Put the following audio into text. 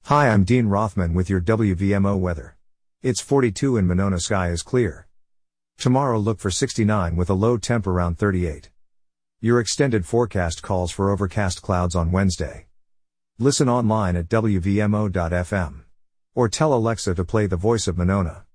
Hi, I'm Dean Rothman with your WVMO weather. It's 42 in Monona, sky is clear. Tomorrow look for 69 with a low temp around 38. Your extended forecast calls for overcast clouds on Wednesday. Listen online at WVMO.fm. Or tell Alexa to play The Voice of Monona.